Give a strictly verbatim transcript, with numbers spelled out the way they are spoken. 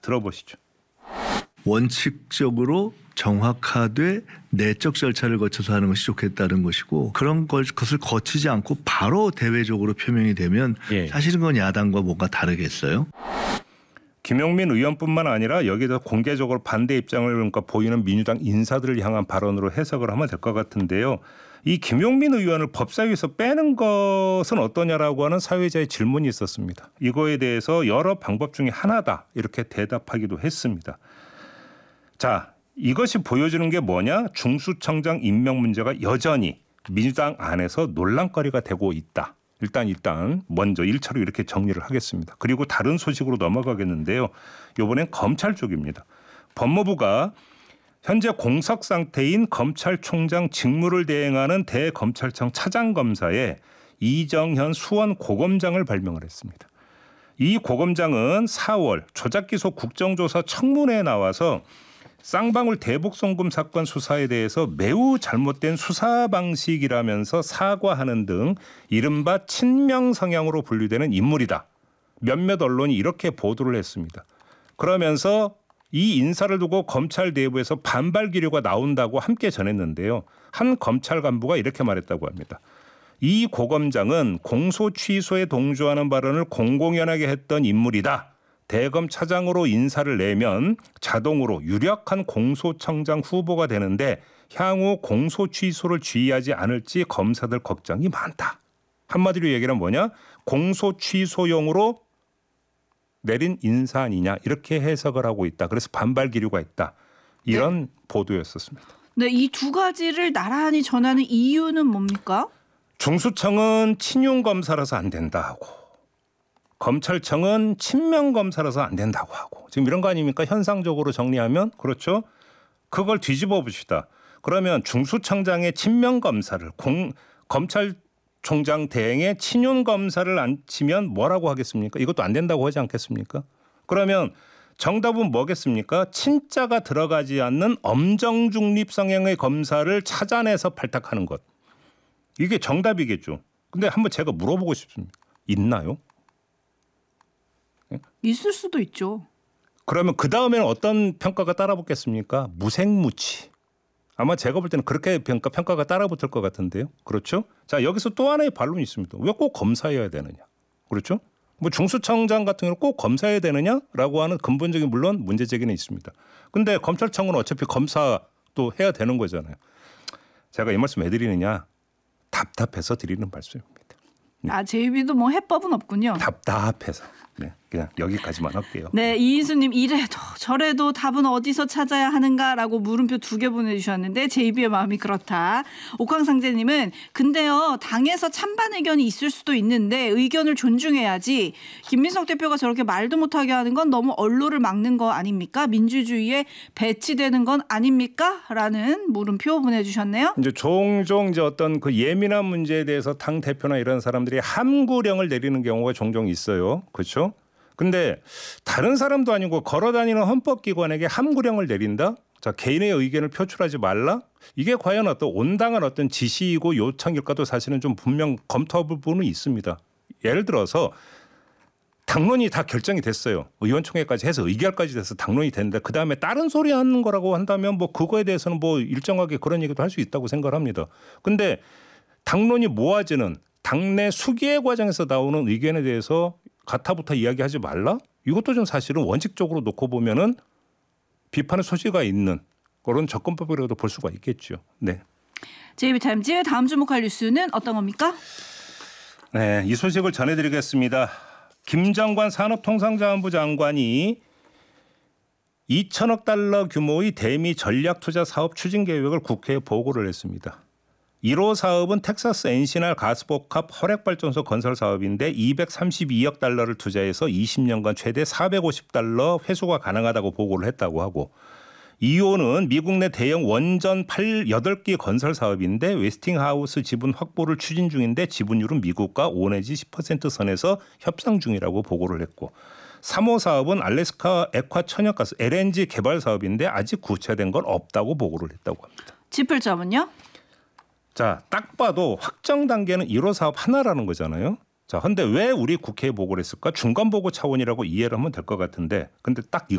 들어보시죠. 원칙적으로 정확하되 내적 절차를 거쳐서 하는 것이 좋겠다는 것이고 그런 것을 거치지 않고 바로 대외적으로 표명이 되면 예. 사실은 그건 야당과 뭔가 다르겠어요? 김용민 의원뿐만 아니라 여기에서 공개적으로 반대 입장을 그러니까 보이는 민주당 인사들을 향한 발언으로 해석을 하면 될 것 같은데요. 이 김용민 의원을 법사위에서 빼는 것은 어떠냐라고 하는 사회자의 질문이 있었습니다. 이거에 대해서 여러 방법 중에 하나다 이렇게 대답하기도 했습니다. 자, 이것이 보여주는 게 뭐냐? 중수청장 임명 문제가 여전히 민주당 안에서 논란거리가 되고 있다. 일단 일단 먼저 일 차로 이렇게 정리를 하겠습니다. 그리고 다른 소식으로 넘어가겠는데요. 이번엔 검찰 쪽입니다. 법무부가 현재 공석 상태인 검찰총장 직무를 대행하는 대검찰청 차장검사에 이정현 수원고검장을 발명을 했습니다. 이 고검장은 사월 조작기소 국정조사 청문회에 나와서 쌍방울 대북송금 사건 수사에 대해서 매우 잘못된 수사 방식이라면서 사과하는 등 이른바 친명 성향으로 분류되는 인물이다. 몇몇 언론이 이렇게 보도를 했습니다. 그러면서 이 인사를 두고 검찰 내부에서 반발 기류가 나온다고 함께 전했는데요. 한 검찰 간부가 이렇게 말했다고 합니다. 이 고검장은 공소 취소에 동조하는 발언을 공공연하게 했던 인물이다. 대검 차장으로 인사를 내면 자동으로 유력한 공소청장 후보가 되는데 향후 공소 취소를 주의하지 않을지 검사들 걱정이 많다. 한마디로 얘기하면 뭐냐? 공소 취소용으로 내린 인사 아니냐 이렇게 해석을 하고 있다. 그래서 반발 기류가 있다. 이런 네. 보도였었습니다. 네, 이 두 가지를 나란히 전하는 이유는 뭡니까? 중수청은 친윤 검사라서 안 된다 하고 검찰청은 친명 검사라서 안 된다고 하고 지금 이런 거 아닙니까? 현상적으로 정리하면 그렇죠. 그걸 뒤집어 봅시다. 그러면 중수청장의 친명 검사를 공, 검찰총장 대행의 친윤 검사를 앉히면 뭐라고 하겠습니까? 이것도 안 된다고 하지 않겠습니까? 그러면 정답은 뭐겠습니까? 친자가 들어가지 않는 엄정 중립 성향의 검사를 찾아내서 발탁하는 것. 이게 정답이겠죠. 근데 한번 제가 물어보고 싶습니다. 있나요? 있을 수도 있죠. 그러면 그 다음에는 어떤 평가가 따라붙겠습니까? 무색무취. 아마 제가 볼 때는 그렇게 평가, 평가가 따라붙을 것 같은데요. 그렇죠? 자, 여기서 또 하나의 반론이 있습니다. 왜 꼭 검사여야 되느냐? 그렇죠? 뭐 중수청장 같은 경우는 꼭 검사여야 되느냐라고 하는 근본적인 물론 문제 제기는 있습니다. 근데 검찰청은 어차피 검사도 해야 되는 거잖아요. 제가 이 말씀 왜 드리느냐? 답답해서 드리는 말씀입니다. 네. 아, 제이비도 뭐 해법은 없군요. 답답해서. 네, 그냥 여기까지만 할게요. 네, 이인수님 이래도 저래도 답은 어디서 찾아야 하는가라고 물음표 두 개 보내주셨는데 제이비의 마음이 그렇다. 옥황상제님은 근데요 당에서 찬반 의견이 있을 수도 있는데 의견을 존중해야지 김민석 대표가 저렇게 말도 못하게 하는 건 너무 언론을 막는 거 아닙니까? 민주주의에 배치되는 건 아닙니까? 라는 물음표 보내주셨네요. 이제 종종 이제 어떤 그 예민한 문제에 대해서 당 대표나 이런 사람들이 함구령을 내리는 경우가 종종 있어요. 그렇죠? 근데 다른 사람도 아니고 걸어다니는 헌법기관에게 함구령을 내린다? 자, 개인의 의견을 표출하지 말라? 이게 과연 어떤 온당한 어떤 지시이고 요청일까도 사실은 좀 분명 검토할 부분은 있습니다. 예를 들어서 당론이 다 결정이 됐어요. 의원총회까지 해서 의결까지 돼서 당론이 됐는데 그다음에 다른 소리 하는 거라고 한다면 뭐 그거에 대해서는 뭐 일정하게 그런 얘기도 할 수 있다고 생각을 합니다. 근데 당론이 모아지는 당내 수기의 과정에서 나오는 의견에 대해서 가타부타 이야기하지 말라? 이것도 좀 사실은 원칙적으로 놓고 보면은 비판의 소지가 있는 그런 접근법이라도 볼 수가 있겠죠. 네. 제이비타임즈 다음 주목할 뉴스는 어떤 겁니까? 네, 이 소식을 전해드리겠습니다. 김정관 산업통상자원부 장관이 이천억 달러 규모의 대미 전략투자 사업 추진 계획을 국회에 보고를 했습니다. 일 호 사업은 텍사스 엔시날 가스복합 화력발전소 건설 사업인데 이백삼십이억 달러를 투자해서 이십 년간 최대 사백오십 달러 회수가 가능하다고 보고를 했다고 하고 이 호는 미국 내 대형 원전 여덟 개 건설 사업인데 웨스팅하우스 지분 확보를 추진 중인데 지분율은 미국과 오 내지 십 퍼센트 선에서 협상 중이라고 보고를 했고 삼 호 사업은 알래스카 액화 천연가스 엘엔지 개발 사업인데 아직 구체된 건 없다고 보고를 했다고 합니다. 짚을 점은요? 자, 딱 봐도 확정 단계는 일 호 사업 하나라는 거잖아요. 자, 근데 왜 우리 국회에 보고를 했을까? 중간 보고 차원이라고 이해를 하면 될 것 같은데 근데 딱